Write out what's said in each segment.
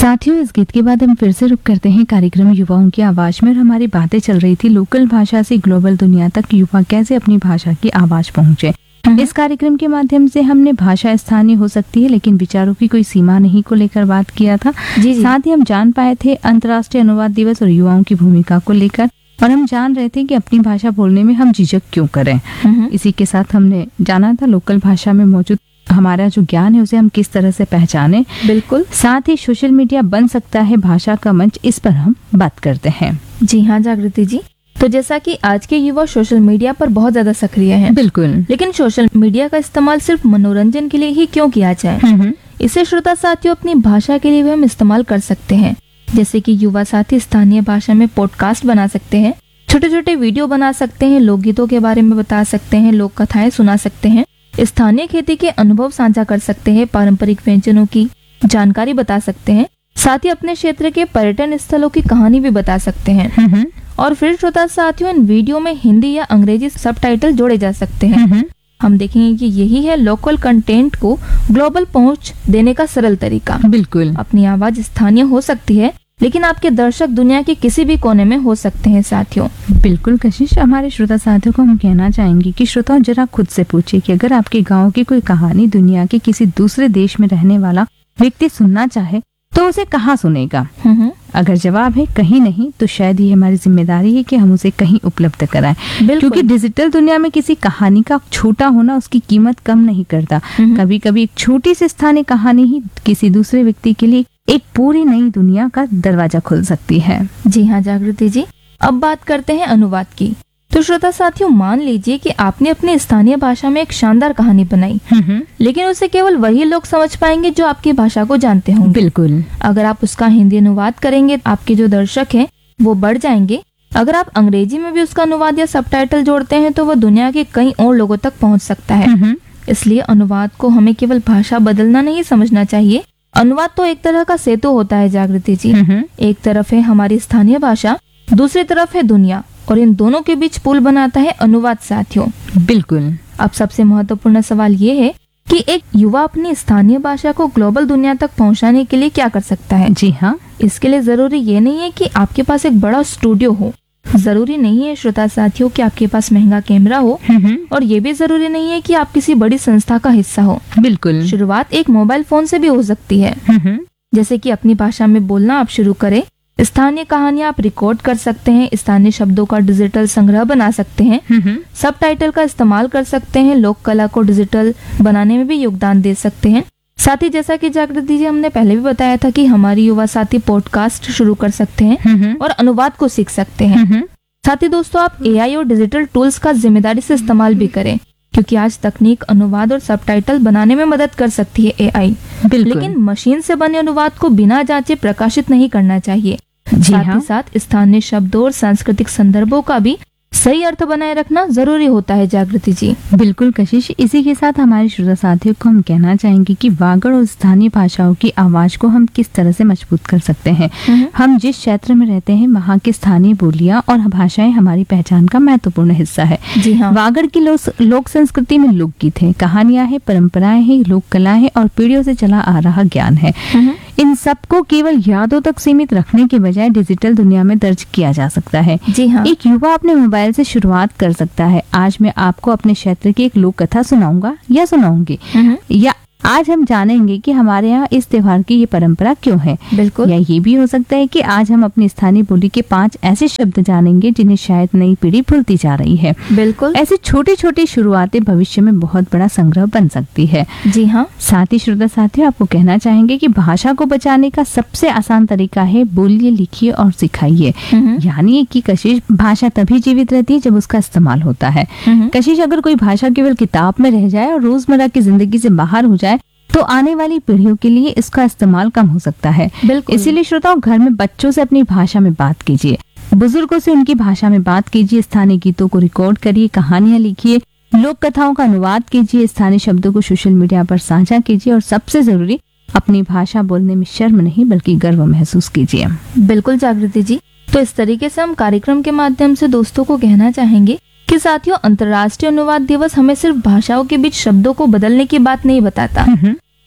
साथियों, इस गीत के बाद हम फिर से रुक करते हैं कार्यक्रम युवाओं की आवाज में। और हमारी बातें चल रही थी लोकल भाषा से ग्लोबल दुनिया तक युवा कैसे अपनी भाषा की आवाज पहुंचे। इस कार्यक्रम के माध्यम से हमने भाषा स्थानीय हो सकती है लेकिन विचारों की कोई सीमा नहीं को लेकर बात किया था। साथ ही हम जान पाए थे अंतर्राष्ट्रीय अनुवाद दिवस और युवाओं की भूमिका को लेकर, और हम जान रहे थे कि अपनी भाषा बोलने में हम झिझक क्यों करें। इसी के साथ हमने जाना था लोकल भाषा में मौजूद हमारा जो ज्ञान है उसे हम किस तरह से पहचाने। बिल्कुल। साथ ही सोशल मीडिया बन सकता है भाषा का मंच, इस पर हम बात करते हैं। जी हाँ जागृति जी, तो जैसा कि आज के युवा सोशल मीडिया पर बहुत ज्यादा सक्रिय हैं। बिल्कुल। लेकिन सोशल मीडिया का इस्तेमाल सिर्फ मनोरंजन के लिए ही क्यों किया जाए? इसे श्रोता साथियों अपनी भाषा के लिए भी हम इस्तेमाल कर सकते हैं। जैसे कि युवा साथी स्थानीय भाषा में पॉडकास्ट बना सकते हैं, छोटे छोटे वीडियो बना सकते हैं, लोकगीतों के बारे में बता सकते हैं, लोक कथाएं सुना सकते हैं, स्थानीय खेती के अनुभव साझा कर सकते हैं, पारंपरिक व्यंजनों की जानकारी बता सकते हैं, साथ ही अपने क्षेत्र के पर्यटन स्थलों की कहानी भी बता सकते हैं। और फिर श्रोता साथियों इन वीडियो में हिंदी या अंग्रेजी सबटाइटल जोड़े जा सकते हैं। हम देखेंगे कि यही है लोकल कंटेंट को ग्लोबल पहुंच देने का सरल तरीका। बिल्कुल। अपनी आवाज स्थानीय हो सकती है लेकिन आपके दर्शक दुनिया के किसी भी कोने में हो सकते हैं साथियों। बिल्कुल कशिश, हमारे श्रोता साथियों को हम कहना चाहेंगे कि श्रोताओं जरा खुद से पूछिए कि अगर आपके गांव की कोई कहानी दुनिया के किसी दूसरे देश में रहने वाला व्यक्ति सुनना चाहे तो उसे कहाँ सुनेगा? अगर जवाब है कहीं नहीं, तो शायद ये हमारी जिम्मेदारी है कि हम उसे कहीं उपलब्ध कराएं। क्योंकि डिजिटल दुनिया में किसी कहानी का छोटा होना उसकी कीमत कम नहीं करता। कभी कभी एक छोटी सी स्थानीय कहानी ही किसी दूसरे व्यक्ति के लिए एक पूरी नई दुनिया का दरवाजा खोल सकती है। जी हाँ जागृति जी, अब बात करते हैं अनुवाद की। तो श्रोता साथियों मान लीजिए कि आपने अपनी स्थानीय भाषा में एक शानदार कहानी बनाई, लेकिन उसे केवल वही लोग समझ पाएंगे जो आपकी भाषा को जानते होंगे। बिल्कुल। अगर आप उसका हिंदी अनुवाद करेंगे आपके जो दर्शक हैं वो बढ़ जाएंगे। अगर आप अंग्रेजी में भी उसका अनुवाद या सबटाइटल जोड़ते हैं तो वो दुनिया के कई और लोगों तक पहुँच सकता है। इसलिए अनुवाद को हमें केवल भाषा बदलना नहीं समझना चाहिए। अनुवाद तो एक तरह का सेतु होता है जागृति जी। एक तरफ है हमारी स्थानीय भाषा, दूसरी तरफ है दुनिया, और इन दोनों के बीच पुल बनाता है अनुवाद साथियों। बिल्कुल। अब सबसे महत्वपूर्ण सवाल ये है कि एक युवा अपनी स्थानीय भाषा को ग्लोबल दुनिया तक पहुंचाने के लिए क्या कर सकता है? जी हाँ, इसके लिए जरूरी ये नहीं है कि आपके पास एक बड़ा स्टूडियो हो, जरूरी नहीं है श्रोता साथियों कि आपके पास महंगा कैमरा हो, और ये भी जरूरी नहीं है कि आप किसी बड़ी संस्था का हिस्सा हो। बिल्कुल। शुरुआत एक मोबाइल फोन से भी हो सकती है। जैसे कि अपनी भाषा में बोलना आप शुरू करें, स्थानीय कहानियां आप रिकॉर्ड कर सकते हैं, स्थानीय शब्दों का डिजिटल संग्रह बना सकते हैं, सबटाइटल का इस्तेमाल कर सकते हैं, लोक कला को डिजिटल बनाने में भी योगदान दे सकते हैं। साथ ही जैसा कि जागृति जी हमने पहले भी बताया था कि हमारी युवा साथी पॉडकास्ट शुरू कर सकते हैं और अनुवाद को सीख सकते हैं। साथ ही दोस्तों आप एआई और डिजिटल टूल्स का जिम्मेदारी से इस्तेमाल भी करें, क्योंकि आज तकनीक अनुवाद और सबटाइटल बनाने में मदद कर सकती है एआई। लेकिन मशीन से बने अनुवाद को बिना जांचे प्रकाशित नहीं करना चाहिए। साथ ही साथ स्थानीय शब्दों और सांस्कृतिक संदर्भों का भी सही अर्थ बनाए रखना जरूरी होता है जागृति जी। बिल्कुल कशिश, इसी के साथ हमारे श्रोता साथियों को हम कहना चाहेंगे कि वागड़ और स्थानीय भाषाओं की आवाज को हम किस तरह से मजबूत कर सकते हैं। हम जिस क्षेत्र में रहते हैं वहाँ की स्थानीय बोलियां और भाषाएं हमारी पहचान का महत्वपूर्ण हिस्सा है। जी हाँ। वागड़ की लोक संस्कृति में लोकगीत है, कहानियां है, परंपराएं है, लोक कला है और पीढ़ियों से चला आ रहा ज्ञान है। इन सबको केवल यादों तक सीमित रखने के बजाय डिजिटल दुनिया में दर्ज किया जा सकता है। जी हाँ। एक युवा अपने मोबाइल से शुरुआत कर सकता है। आज मैं आपको अपने क्षेत्र की एक लोक कथा सुनाऊंगा या सुनाऊंगी, या आज हम जानेंगे कि हमारे यहाँ इस त्योहार की ये परंपरा क्यों है। बिल्कुल। या ये भी हो सकता है कि आज हम अपनी स्थानीय बोली के 5 ऐसे शब्द जानेंगे जिन्हें शायद नई पीढ़ी भूलती जा रही है। बिल्कुल। ऐसी छोटी छोटी शुरुआतें भविष्य में बहुत बड़ा संग्रह बन सकती है। जी हाँ। साथ ही श्रोता साथियों आपको कहना चाहेंगे कि भाषा को बचाने का सबसे आसान तरीका है बोलिए, लिखिए और सिखाइए। यानी कि कशिश, भाषा तभी जीवित रहती है जब उसका इस्तेमाल होता है। कशिश, अगर कोई भाषा केवल किताब में रह जाए और रोजमर्रा की जिंदगी से बाहर हो जाए तो आने वाली पीढ़ियों के लिए इसका इस्तेमाल कम हो सकता है। इसीलिए श्रोताओं घर में बच्चों से अपनी भाषा में बात कीजिए, बुजुर्गों से उनकी भाषा में बात कीजिए, स्थानीय गीतों को रिकॉर्ड करिए, कहानियां लिखिए, लोक कथाओं का अनुवाद कीजिए, स्थानीय शब्दों को सोशल मीडिया पर साझा कीजिए और सबसे जरूरी अपनी भाषा बोलने में शर्म नहीं बल्कि गर्व महसूस कीजिए। बिल्कुल जागृति जी, तो इस तरीके से हम कार्यक्रम के माध्यम से दोस्तों को कहना चाहेंगे कि साथियों अंतर्राष्ट्रीय अनुवाद दिवस हमें सिर्फ भाषाओं के बीच शब्दों को बदलने की बात नहीं बताता,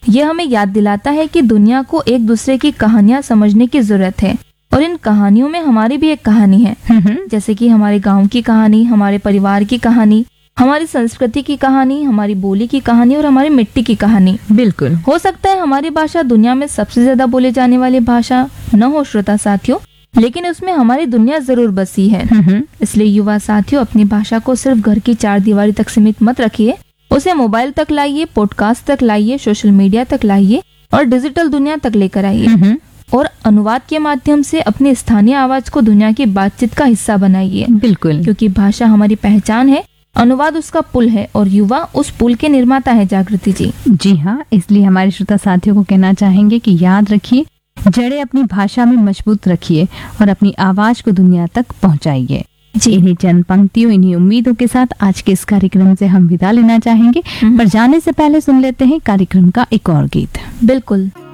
ये हमें याद दिलाता है कि दुनिया को एक दूसरे की कहानियां समझने की जरूरत है और इन कहानियों में हमारी भी एक कहानी है, जैसे कि हमारे गांव की कहानी, हमारे परिवार की कहानी, हमारी संस्कृति की कहानी, हमारी बोली की कहानी और हमारी मिट्टी की कहानी। बिल्कुल। हो सकता है हमारी भाषा दुनिया में सबसे ज्यादा बोले जाने वाली भाषा न हो श्रोता साथियों, लेकिन उसमें हमारी दुनिया जरूर बसी है। इसलिए युवा साथियों, अपनी भाषा को सिर्फ घर की चार दीवारी तक सीमित मत रखिए, उसे मोबाइल तक लाइए, पॉडकास्ट तक लाइए, सोशल मीडिया तक लाइए और डिजिटल दुनिया तक लेकर आइए और अनुवाद के माध्यम से अपनी स्थानीय आवाज को दुनिया की बातचीत का हिस्सा बनाइए। बिल्कुल। क्योंकि भाषा हमारी पहचान है, अनुवाद उसका पुल है और युवा उस पुल के निर्माता है। जागृति जी। जी हाँ, इसलिए हमारे श्रोता साथियों को कहना चाहेंगे कि याद रखिए, जड़ें अपनी भाषा में मजबूत रखिए और अपनी आवाज को दुनिया तक पहुंचाइए। इन्हीं चंद पंक्तियों, इन्हीं उम्मीदों के साथ आज के इस कार्यक्रम से हम विदा लेना चाहेंगे, पर जाने से पहले सुन लेते हैं कार्यक्रम का एक और गीत। बिल्कुल।